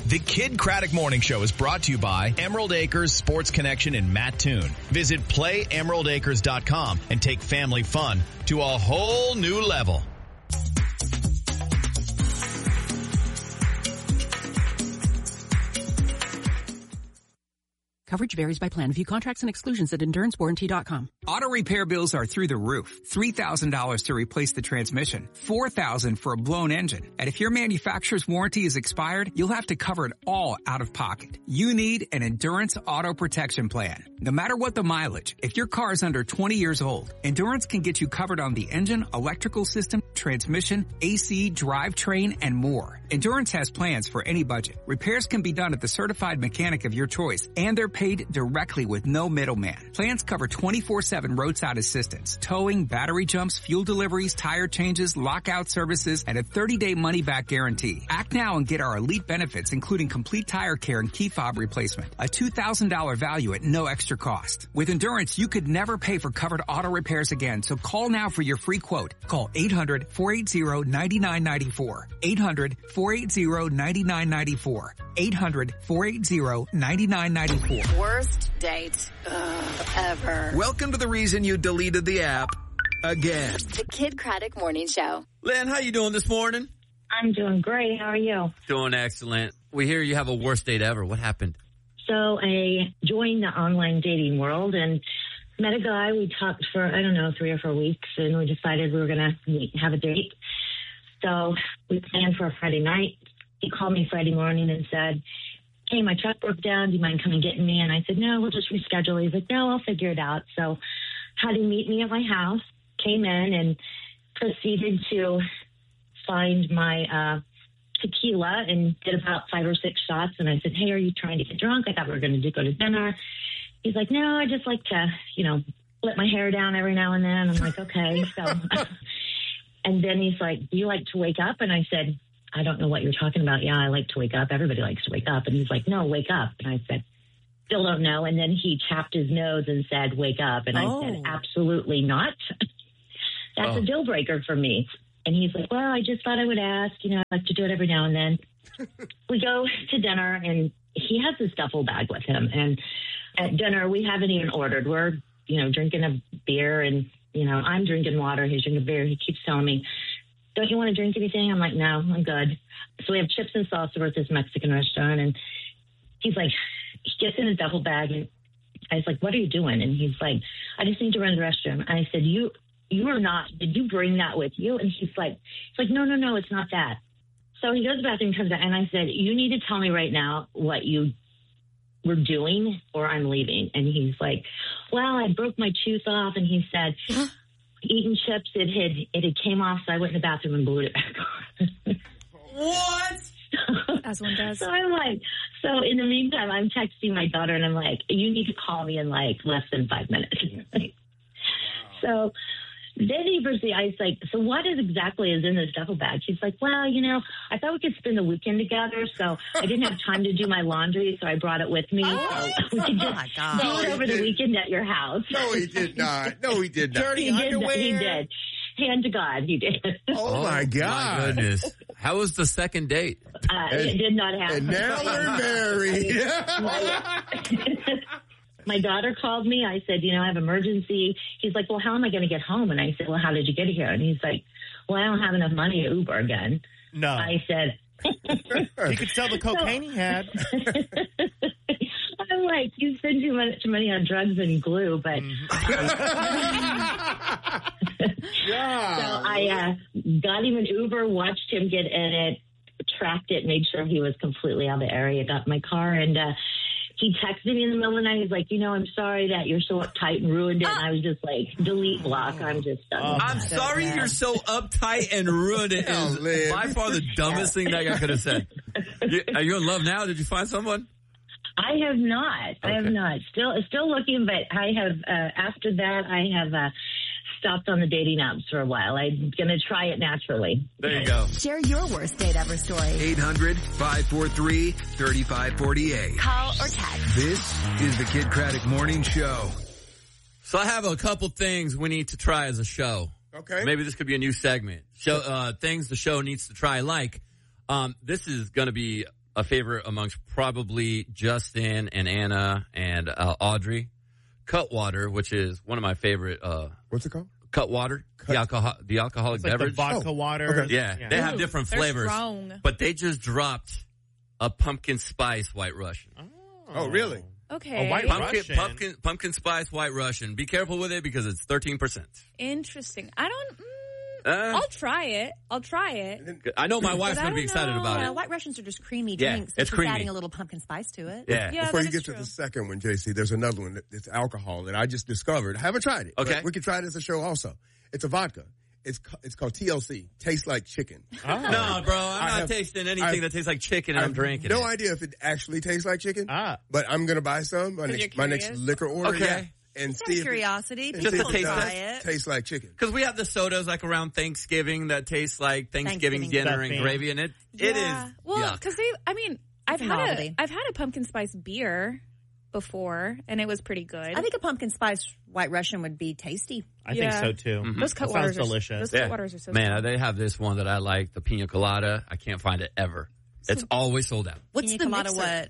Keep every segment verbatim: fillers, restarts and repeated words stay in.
The Kid Craddock Morning Show is brought to you by Emerald Acres Sports Connection in Mattoon. Visit play emerald acres dot com and take family fun to a whole new level. Coverage varies by plan. View contracts and exclusions at endurance warranty dot com. Auto repair bills are through the roof. three thousand dollars to replace the transmission. four thousand dollars for a blown engine. And if your manufacturer's warranty is expired, you'll have to cover it all out of pocket. You need an Endurance Auto Protection Plan. No matter what the mileage, if your car is under twenty years old, Endurance can get you covered on the engine, electrical system, transmission, A C, drivetrain, and more. Endurance has plans for any budget. Repairs can be done at the certified mechanic of your choice, and they're paid directly with no middleman. Plans cover twenty-four seven roadside assistance, towing, battery jumps, fuel deliveries, tire changes, lockout services, and a thirty-day money-back guarantee. Act now and get our elite benefits, including complete tire care and key fob replacement. A two thousand dollars value at no extra cost. With Endurance, you could never pay for covered auto repairs again, so call now for your free quote. Call eight hundred, four eight zero, nine nine nine four. eight hundred, four eight zero, nine nine nine four. eight hundred, four eight zero, nine nine nine four. Worst date Ugh, ever. Welcome to the reason you deleted the app again. The Kid Craddock Morning Show. Lynn, how you doing this morning? I'm doing great. How are you? Doing excellent. We hear you have a worst date ever. What happened? So I joined the online dating world and met a guy. We talked for, I don't know, three or four weeks, and we decided we were going to have a date. So we planned for a Friday night. He called me Friday morning and said, hey, my truck broke down. Do you mind coming getting me? And I said, no, we'll just reschedule. He's like, no, I'll figure it out. So had him meet me at my house, came in and proceeded to find my uh, tequila and did about five or six shots. And I said, hey, are you trying to get drunk? I thought we were going to go to dinner. He's like, no, I just like to, you know, let my hair down every now and then. I'm like, okay. So, and then he's like, do you like to wake up? And I said, I don't know what you're talking about. Yeah, I like to wake up. Everybody likes to wake up. And he's like, no, wake up. And I said, still don't know. And then he chapped his nose and said, wake up. And Oh. I said, absolutely not. That's Oh. a deal breaker for me. And he's like, well, I just thought I would ask. You know, I like to do it every now and then. We go to dinner, and he has this duffel bag with him. And at dinner, we haven't even ordered. We're, you know, drinking a beer, and, you know, I'm drinking water. He's drinking beer. He keeps telling me, don't you want to drink anything? I'm like, no, I'm good. So we have chips and salsa at this Mexican restaurant. And he's like, he gets in his duffel bag, and I was like, what are you doing? And he's like, I just need to run to the restroom. And I said, you, you are not, did you bring that with you? And he's like, he's like, no, no, no, it's not that. So he goes to the bathroom, comes out, and I said, you need to tell me right now what you were doing or I'm leaving. And he's like, well, I broke my tooth off. And he said, eating chips, it had it had came off, so I went in the bathroom and glued it back on. What? As one does. So I'm like, so in the meantime, I'm texting my daughter, and I'm like, you need to call me in like less than five minutes. So then he proceeded, I was like, so what is exactly is in this duffel bag? She's like, well, you know, I thought we could spend the weekend together, so I didn't have time to do my laundry, so I brought it with me. Oh, so we could oh just my God. do No, it he over the didn't. weekend at your house. No, he did not. No, he did not. Dirty He did. underwear? He did. Hand to God, he did. Oh, my God. My goodness. How was the second date? Uh, it did not happen. And now they're married. My daughter called me. I said, you know, I have emergency. He's like, well, how am I going to get home? And I said, well, how did you get here? And he's like, well, I don't have enough money to Uber again. No. I said, He could sell the cocaine he had. I'm like, you spend too much money on drugs and glue, but Yeah. so I uh, got him an Uber, watched him get in it, tracked it, made sure he was completely out of the area, got in my car, and uh, he texted me in the middle of the night. He's like, you know, I'm sorry that you're so uptight and ruined it. And I was just like, delete, block. I'm just done. with I'm that. sorry you're so uptight and ruined it. Oh, Is Lynn. by far the dumbest thing that guy could have said. You, are you in love now? Did you find someone? I have not. I have Okay. not. Still, still looking, but I have. Uh, after that, I have uh, stopped on the dating apps for a while. I'm going to try it naturally. There you go. Share your worst date ever story. eight hundred, five four three, three five four eight. Call or text. This is the Kid Craddock Morning Show. So I have a couple things we need to try as a show. Okay. Maybe this could be a new segment. Show uh, things the show needs to try. Like um, this is going to be a favorite amongst probably Justin and Anna and uh, Audrey. Cutwater, which is one of my favorite. Uh, What's it called? Cutwater, Cut. the alcohol, the alcoholic It's like the beverage. vodka Oh, water. okay. Yeah, Yeah. they have Ooh, different they're flavors. strong. But they just dropped a pumpkin spice White Russian. Oh, really? Okay. A white Pumpkin, Russian. pumpkin, pumpkin spice White Russian. Be careful with it because it's thirteen percent. Interesting. I don't. Mm, Uh, I'll try it. I'll try it. I know my wife's But I going to be don't excited know. about Well, it. White Russians are just creamy Yeah, drinks. it's just creamy. adding a little pumpkin spice to it. Yeah. Yeah, Before that you get is to true. the second one, J C, there's another one. It's alcohol that I just discovered. I haven't tried it. but Okay. we can try it as a show also. It's a vodka. It's ca- it's called T L C. Tastes like chicken. Oh. No, bro, I'm I not have- tasting anything I- that tastes like chicken I and I'm have drinking no it. idea if it actually tastes like chicken, Ah. but I'm going to buy some. My Because next, you're my next curious? liquor order. Okay. Yeah, and Just out see of if curiosity. it, People Just to will taste try it. it. tastes like chicken. Because we have the sodas like around Thanksgiving that taste like Thanksgiving, Thanksgiving dinner stuffing. and gravy, and it it Yeah. is Well, yuck. because they. I mean, I've a had a, novelty. I've had a pumpkin spice beer before, and it was pretty good. I think a pumpkin spice White Russian would be tasty. I Yeah. think so too. Mhm. those That cut sounds waters are delicious. Those Yeah. cut waters are so Man, strong. they have this one that I like, the pina colada. I can't find it ever. It's always sold out. What's Pina the colada mixer? what?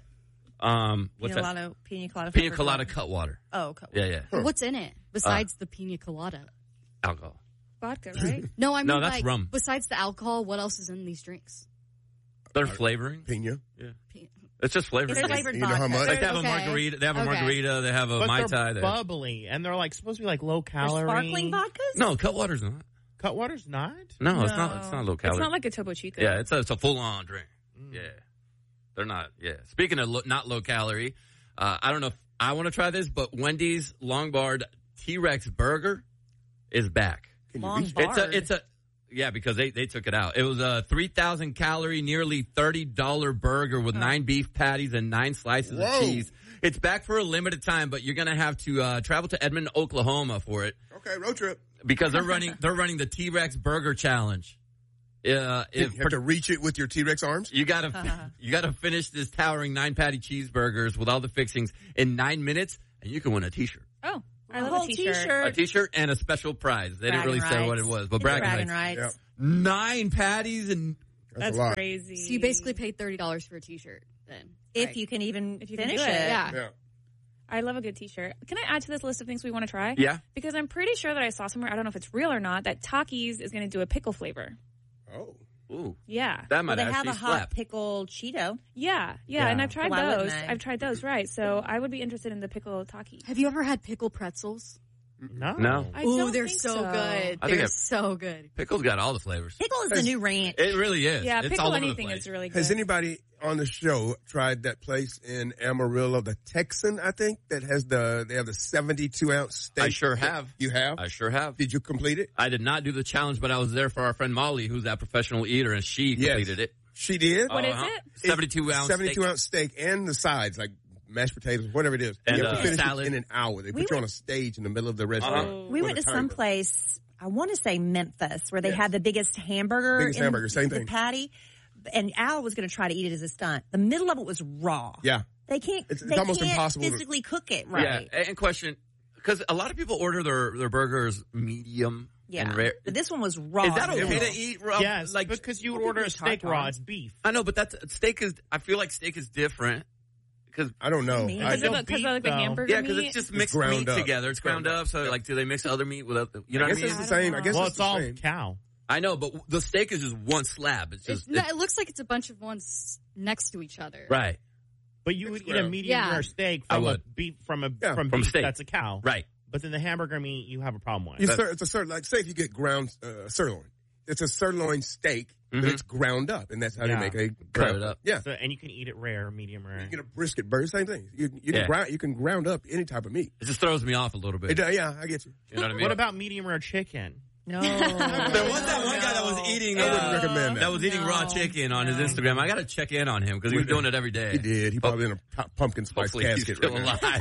Um, what's Pina that? colada, pina colada. Pina flavored colada water. cut water. Oh, cut Yeah, yeah. What's in it besides the pina colada? Alcohol. Vodka, right? No, I mean No, that's like rum. besides the alcohol, what else is in these drinks? They're flavoring. Pina. Yeah. It's just flavoring. It's flavored You know how vodka. much? Like they have Okay. a margarita. They have a Okay. margarita. They have a But mai they're tai. They- bubbly, and they're like supposed to be like low They're calorie. sparkling vodkas? No, cut water's not. Cutwater's not? No, it's not. It's not low calorie. It's not like a Topo Chico. Yeah, it's a, it's a full on drink. Yeah, they're not. Yeah. Speaking of lo- not low calorie, uh, I don't know if I want to try this, but Wendy's Longbard T-Rex burger is back. Can you Long reach? bar. It's a. It's a. Yeah, because they, they took it out. It was a three thousand calorie, nearly thirty dollars burger with nine beef patties and nine slices Whoa. of cheese. It's back for a limited time, but you're going to have to uh, travel to Edmond, Oklahoma for it Okay, road trip. because they're running they're running the T-Rex Burger Challenge. Uh, You if, have to reach it with your T-Rex arms. you gotta you gotta finish this towering nine patty cheeseburgers with all the fixings in nine minutes, and you can win a T-shirt. Oh, I A love whole a t-shirt. t-shirt. A T-shirt and a special prize. They didn't really Bragging say what it rights. was, but It's bragging, bragging rights. rights. Yeah. Nine patties and That's, That's a lot. crazy. So you basically paid thirty dollars for a T-shirt then, If right? you can even If you can finish do it. it. Yeah. Yeah. I love a good t-shirt. Can I add to this list of things we want to try? yeah. Because I'm pretty sure that I saw somewhere, I don't know if it's real or not, that Takis is going to do a pickle flavor. Oh. Ooh, Yeah. that Well, might they have actually a hot slap. pickle Cheeto. Yeah. Yeah. Yeah. And I've tried Why wouldn't those. they? I've tried those, right. So I would be interested in the pickle Taki. Have you ever had pickle pretzels? No. No. I Ooh, don't they're think so, so. good. I think They're it- so good. Pickle's got all the flavors. Pickle is the new ranch. It really is. Yeah, it's pickle all over the anything place. is really good. Has anybody on the show tried that place in Amarillo, the Texan? I think that has the they have the seventy-two ounce steak. I sure have. You have? I sure have. Did you complete it? I did not do the challenge, but I was there for our friend Molly, who's that professional eater, and she Yes. completed it. She did. What is Uh-huh. it? seventy-two ounce seventy-two steak. ounce steak and the sides like mashed potatoes, whatever it is. And, you have uh, to finish salad. it in an hour. They put We you went- on a stage in the middle of the restaurant. Uh-huh. We with went a to timer. some place, I want to say Memphis, where they Yes. had the biggest hamburger. Biggest in hamburger, same the thing. patty. And Al was going to try to eat it as a stunt. The middle of it was raw. Yeah. They can't. It's- it's they almost can't impossible to- physically cook it right. Yeah, and question, because a lot of people order their, their burgers medium Yeah. and rare. But this one was raw. Is that in the okay middle. to eat raw? Yes, like because you would I order a think it's hard steak to raw. eat. It's beef. I know, but that's steak is. I feel like steak is different because I don't know. Me. I, Because of, don't the- 'cause beef, of like the though. hamburger yeah, because meat? it's just It's mixed ground meat up. together. It's ground up. So like, do they mix other meat with other? You know I what I guess mean? it's the same. I guess Well, it's it's the all same. cow. I know, but the steak is just one slab. It's It's, just no, it's- it looks like it's a bunch of ones next to each other. right, But you It's would eat a ground. medium Yeah. rare steak I from a would. beef from a Yeah. from, From beef steak. that's a cow. right. But then the hamburger meat you have a problem with. You sir, it's a sirloin. Like, say if you get ground uh, sirloin, it's a sirloin steak, Mhm. but it's ground up, and that's how Yeah. they make a Cut ground it up. Yeah, So, and you can eat it rare, medium rare. you get a brisket burger, same thing. You, you can Yeah. ground, you can ground up any type of meat. It just throws me off a little bit. It, uh, yeah, I get you. You know what I mean? What about medium rare chicken? No. There was that one guy that was eating. I wouldn't uh, recommend that. That was eating raw No. chicken on his Instagram. I got to check in on him because he was doing it every day. He did. He probably in a pu- pumpkin spice Hopefully he's casket still right now.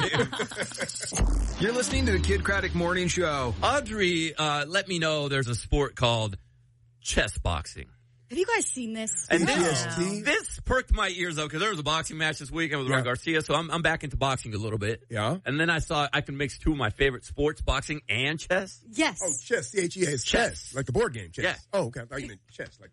alive. You're listening to the Kid Craddock Morning Show. Audrey, uh, let me know there's a sport called chess boxing. Have you guys seen this? And T this, S T? this perked my ears up because there was a boxing match this weekend with Ron Yeah. Garcia, so I'm, I'm back into boxing a little bit. Yeah. And then I saw I can mix two of my favorite sports, boxing and chess. Yes. Oh, chess. C H E S. Chess. Chess. Like the board game chess. Yeah. Oh, okay. I thought you meant chess. Like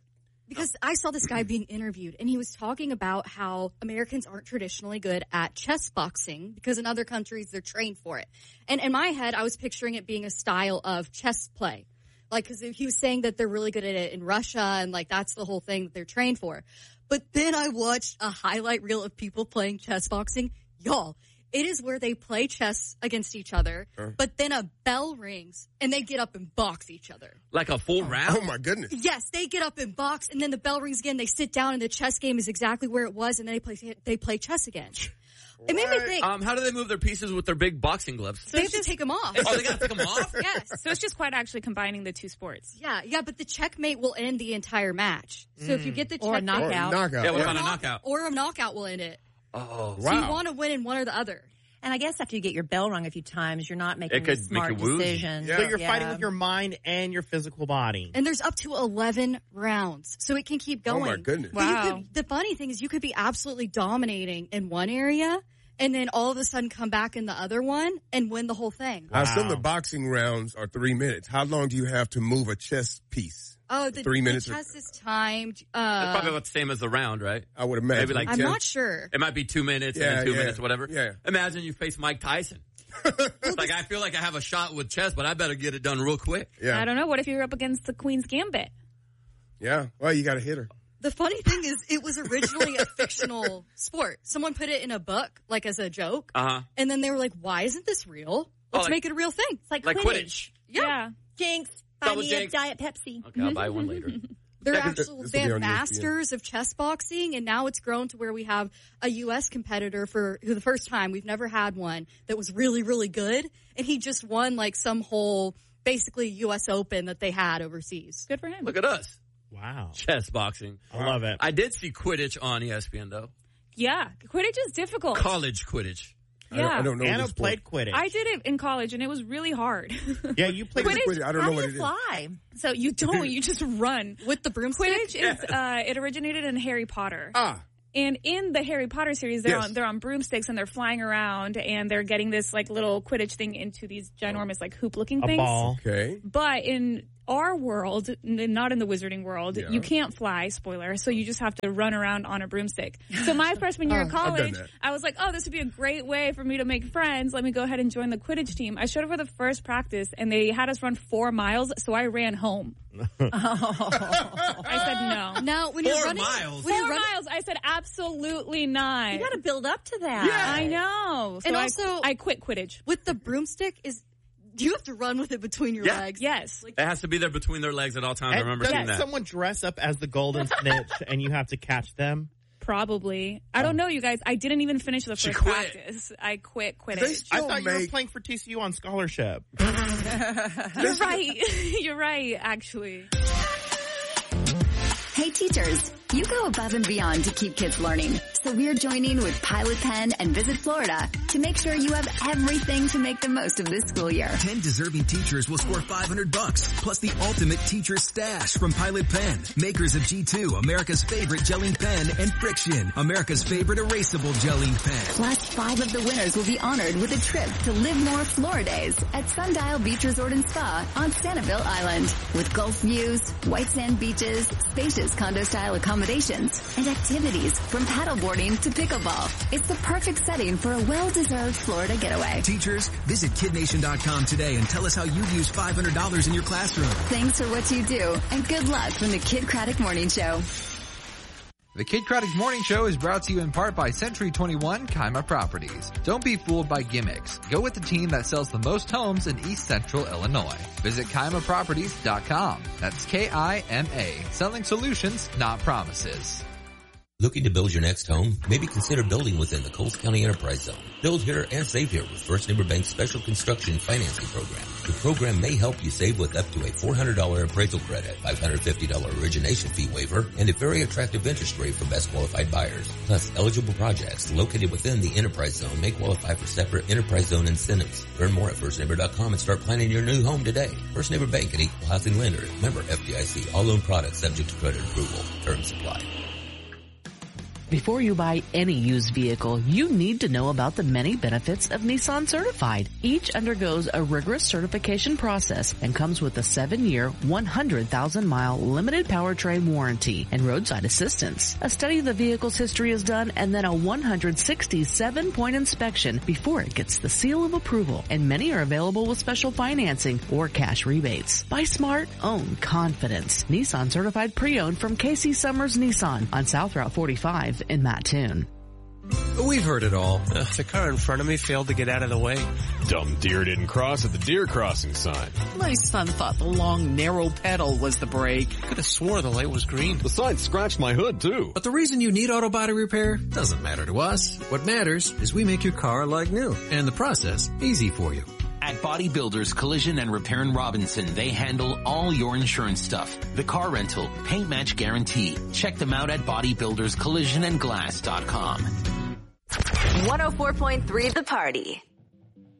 Because I saw this guy being interviewed, and he was talking about how Americans aren't traditionally good at chess boxing because in other countries they're trained for it. And in my head, I was picturing it being a style of chess play. Like, because he was saying that they're really good at it in Russia, and, like, that's the whole thing that they're trained for. But then I watched a highlight reel of people playing chess boxing. Y'all, it is where they play chess against each other, uh. but then a bell rings, and they get up and box each other. Like a full round? Oh, my goodness. Yes, they get up and box, and then the bell rings again. They sit down, and the chess game is exactly where it was, and then they play they play chess again. It made me think. Um, how do they move their pieces with their big boxing gloves? So they have to take them off. Oh, they got to take them off? Yes. So it's just quite actually combining the two sports. Yeah, yeah, but the checkmate will end the entire match. So mm. if you get the or checkmate. a knockout. Or a knockout. Yeah, what or about a knock- knockout? Or a knockout will end it. Oh, so wow. you want to win in one or the other. And I guess after you get your bell rung a few times, you're not making It could a smart make you woozy. decision. Yeah. So you're Yeah. fighting with your mind and your physical body. And there's up to eleven rounds. So it can keep going. Oh, my goodness. But you Wow. could- the funny thing is you could be absolutely dominating in one area and then all of a sudden come back in the other one and win the whole thing. I assume Wow. the boxing rounds are three minutes. How long do you have to move a chess piece? Oh, the, Three minutes the or- chess is timed. That's Uh, probably about the same as the round, right? I would imagine. Maybe like I'm ten. not sure. It might be two minutes Yeah, and then two yeah. minutes, whatever. Yeah. Imagine you face Mike Tyson. It's like, I feel like I have a shot with chess, but I better get it done real quick. Yeah. I don't know. What if you're up against the Queen's Gambit? Yeah. Well, you got to hit her. The funny thing is, it was originally a fictional sport. Someone put it in a book, like as a joke, Uh-huh. and then they were like, "Why isn't this real? Oh, Let's like- make it a real thing." It's like, Like Quidditch. Quidditch. Yeah, Jinx, buy Double me jinx. a Diet Pepsi. Okay, I'll buy one later. they're Yeah, actual. this They will be have on E S P N. masters of chess boxing, and now it's grown to where we have a U S competitor for who the first time we've never had one that was really, really good, and he just won like some whole basically U S Open that they had overseas. Good for him. Look at us. Wow. Chess boxing. I love it. I did see Quidditch on E S P N, though. Yeah, Quidditch is difficult. College Quidditch. I don't, Yeah, I don't know Anna this played sport. Quidditch. I did it in college, and it was really hard. Yeah, you played Quidditch? Quidditch, I don't How know do what you it is. fly? So you don't, you just run. With the broomstick? Quidditch is, uh, it originated in Harry Potter. Ah. And in the Harry Potter series, they're Yes. on they're on broomsticks and they're flying around and they're getting this like little Quidditch thing into these ginormous like hoop looking a things. ball. Okay. But in our world, n- not in the wizarding world, Yeah. you can't fly, spoiler, so you just have to run around on a broomstick. So my freshman year Oh, of I've done college, that. I was like, oh, this would be a great way for me to make friends. Let me go ahead and join the Quidditch team. I showed up for the first practice and they had us run four miles, so I ran home. I said no. Now, when Four you're running, miles? when Four you're running, miles. I said absolutely not. You got to build up to that. I know. So And I- also- I quit Quidditch. with the broomstick, is you have to run with it between your Yeah. legs. Yes. It has to be there between their legs at all times. I And remember doesn't seeing that. someone dress up as the golden snitch and you have to catch them? Probably. I don't know, you guys. I didn't even finish the She first quit. practice. I quit They Quidditch. still I thought you were make, playing for T C U on scholarship. You're right. You're right, actually. Hey teachers, you go above and beyond to keep kids learning. So we're joining with Pilot Pen and Visit Florida to make sure you have everything to make the most of this school year. Ten deserving teachers will score five hundred bucks, plus the ultimate teacher stash from Pilot Pen, makers of G two, America's favorite gelling pen, and Friction, America's favorite erasable gelling pen. Plus, five of the winners will be honored with a trip to Live More Floridays at Sundial Beach Resort and Spa on Sanibel Island. With Gulf views, white sand beaches, spacious condo-style accommodations, and activities from paddleboarding to pickleball. It's the perfect setting for a well-deserved Florida getaway. Teachers, visit kid nation dot com today and tell us how you use five hundred dollars in your classroom. Thanks for what you do, and good luck from the Kid Craddock Morning Show. The Kid Craddock Morning Show is brought to you in part by Century twenty-one Kima Properties. Don't be fooled by gimmicks. Go with the team that sells the most homes in East Central Illinois. Visit Kima Properties dot com. That's K I M A. Selling solutions, not promises. Looking to build your next home? Maybe consider building within the Coles County Enterprise Zone. Build here and save here with First Neighbor Bank's Special Construction Financing Program. The program may help you save with up to a four hundred dollars appraisal credit, five hundred fifty dollars origination fee waiver, and a very attractive interest rate for best qualified buyers. Plus, eligible projects located within the Enterprise Zone may qualify for separate Enterprise Zone incentives. Learn more at first neighbor dot com and start planning your new home today. First Neighbor Bank, an equal housing lender. Member F D I C. All loan products subject to credit approval. Terms apply. Before you buy any used vehicle, you need to know about the many benefits of Nissan Certified. Each undergoes a rigorous certification process and comes with a seven-year, one hundred thousand mile limited powertrain warranty and roadside assistance. A study of the vehicle's history is done and then a one hundred sixty-seven point inspection before it gets the seal of approval, and many are available with special financing or cash rebates. Buy smart, own confidence. Nissan Certified Pre-Owned from Casey Summers Nissan on South Route forty-five in Mattoon. We've heard it all. Uh, the car in front of me failed to get out of the way. Dumb deer didn't cross at the deer crossing sign. My son thought the long, narrow pedal was the brake. Could have swore the light was green. The sign scratched my hood, too. But the reason you need auto body repair doesn't matter to us. What matters is we make your car like new, and the process easy for you. At Bodybuilders Collision and Repair in Robinson, they handle all your insurance stuff. The car rental, paint match guarantee. Check them out at bodybuilders collision and glass dot com. one oh four point three The Party.